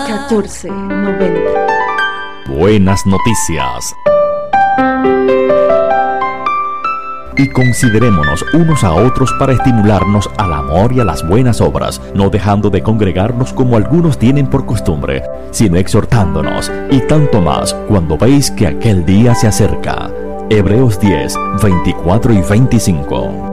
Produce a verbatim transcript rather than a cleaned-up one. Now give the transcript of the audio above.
catorce noventa. Buenas noticias. Y considerémonos unos a otros para estimularnos al amor y a las buenas obras, no dejando de congregarnos como algunos tienen por costumbre, sino exhortándonos, y tanto más cuando veis que aquel día se acerca. Hebreos diez, veinticuatro y veinticinco.